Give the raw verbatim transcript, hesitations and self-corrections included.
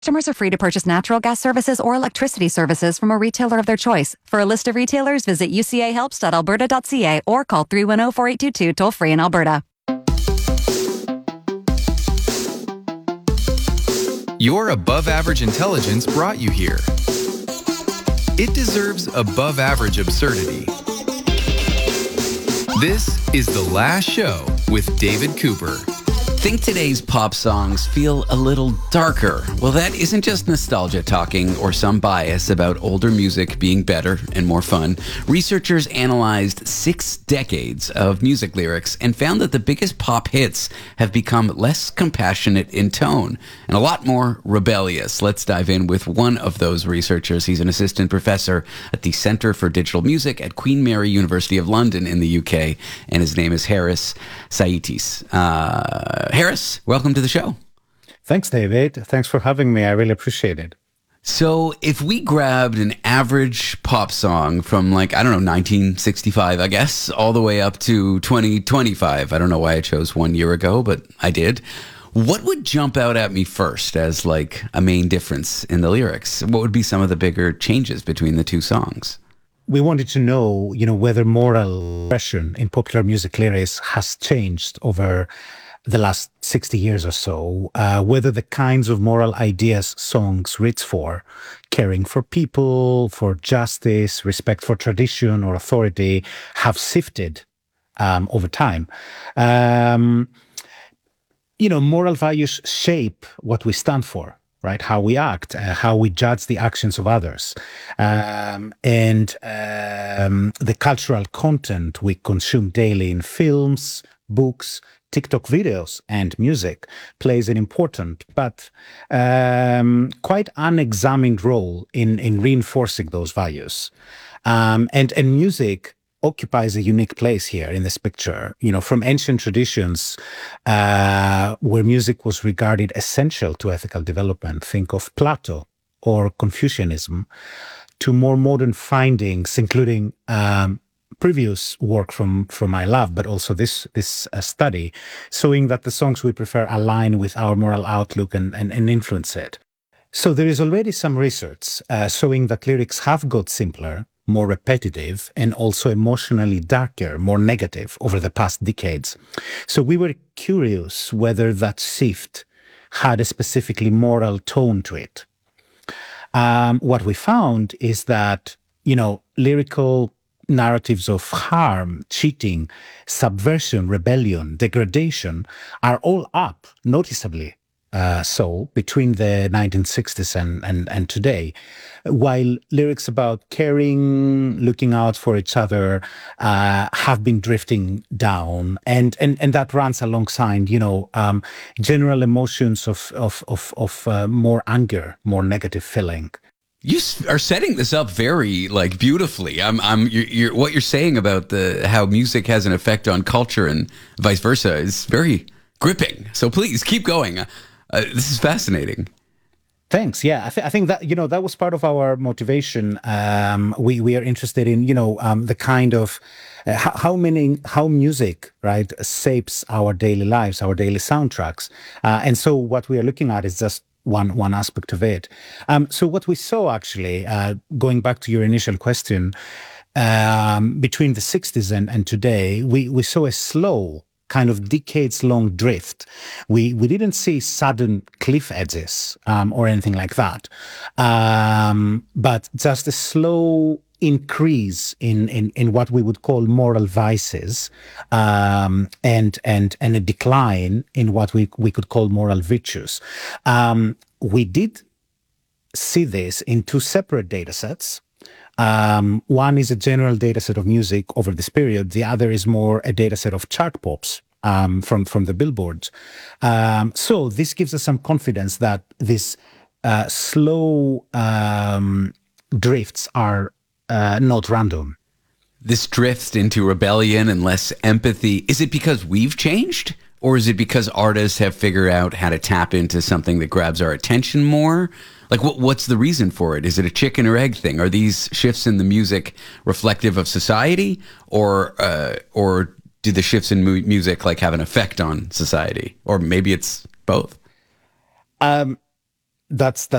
Customers are free to purchase natural gas services or electricity services from a retailer of their choice. For a list of retailers, visit u c a helps dot alberta dot c a or call three one zero, four eight two two toll free in Alberta. Your above-average intelligence brought you here. It deserves above-average absurdity. This is The Last Show with David Cooper. Think today's pop songs feel a little darker? Well, that isn't just nostalgia talking or some bias about older music being better and more fun. Researchers analyzed six decades of music lyrics and found that the biggest pop hits have become less compassionate in tone and a lot more rebellious. Let's dive in with one of those researchers. He's an assistant professor at the Centre for Digital Music at Queen Mary University of London in the U K, and his name is Haris Saitis. Uh, Haris, welcome to the show. Thanks, David. Thanks for having me. I really appreciate it. So if we grabbed an average pop song from, like, I don't know, nineteen sixty-five, I guess, all the way up to twenty twenty-five, I don't know why I chose one year ago, but I did. What would jump out at me first as, like, a main difference in the lyrics? What would be some of the bigger changes between the two songs? We wanted to know, you know, whether moral expression in popular music lyrics has changed over the last sixty years or so, uh, whether the kinds of moral ideas songs reach for, caring for people, for justice, respect for tradition or authority, have shifted um, over time. Um, you know, moral values shape what we stand for, right? How we act, uh, how we judge the actions of others. Um, and um, the cultural content we consume daily in films, books, TikTok videos and music plays an important but um, quite unexamined role in, in reinforcing those values. Um, and, and music occupies a unique place here in this picture. You know, from ancient traditions uh, where music was regarded essential to ethical development, think of Plato or Confucianism, to more modern findings, including um, previous work from from my lab, but also this this uh, study, showing that the songs we prefer align with our moral outlook and, and, and influence it. So there is already some research uh, showing that lyrics have got simpler, more repetitive, and also emotionally darker, more negative over the past decades. So we were curious whether that shift had a specifically moral tone to it. Um, what we found is that, you know, lyrical narratives of harm, cheating, subversion, rebellion, degradation are all up noticeably uh, so between the nineteen sixties and, and, and today, while lyrics about caring, looking out for each other uh, have been drifting down, and, and, and that runs alongside, you know, um, general emotions of, of, of, of uh, more anger, more negative feeling. You are setting this up very, like, beautifully. I'm, I'm, you're, you're, what you're saying about the how music has an effect on culture and vice versa is very gripping. So please keep going. Uh, this is fascinating. Thanks. Yeah, I, th- I think that, you know, that was part of our motivation. Um, we we are interested in, you know, um, the kind of uh, how, how many how music, right, shapes our daily lives, our daily soundtracks, uh, and so what we are looking at is just one one aspect of it. Um, so what we saw actually, uh, going back to your initial question, um, between the sixties and, and today, we, we saw a slow kind of decades-long drift. We we didn't see sudden cliff edges um, or anything like that, um, but just a slow increase in, in, in what we would call moral vices, um, and and and a decline in what we we could call moral virtues. Um, we did see this in two separate data sets. Um, one is a general data set of music over this period. The other is more a data set of chart pops um, from from the billboards. Um, so this gives us some confidence that this uh, slow um, drifts are Uh, not random. This drift into rebellion and less empathy, is it because we've changed? Or is it because artists have figured out how to tap into something that grabs our attention more? Like, what, what's the reason for it? Is it a chicken or egg thing? Are these shifts in the music reflective of society? Or uh, or do the shifts in mu- music, like, have an effect on society? Or maybe it's both? Um, that's